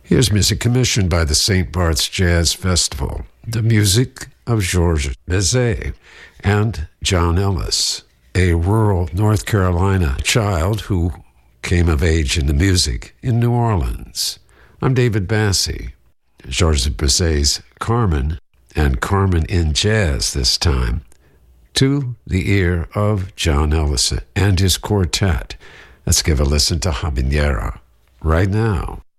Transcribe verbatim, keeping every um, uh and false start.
Here's music commissioned by the Saint Bart's Jazz Festival, the music of Georges Bizet and John Ellis, a rural North Carolina child who came of age in the music in New Orleans. I'm David Bassi. Georges Bizet's Carmen, and Carmen in Jazz this time, to the ear of John Ellis and his quartet. Let's give a listen to Habanera right now.